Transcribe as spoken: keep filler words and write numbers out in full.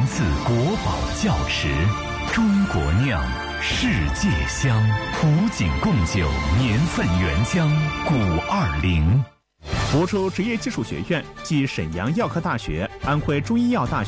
自国宝窖池，中国酿，世界香，古井贡酒年份原浆古二零。 播出职业技术学院暨沈阳药科大学、安徽中医药大学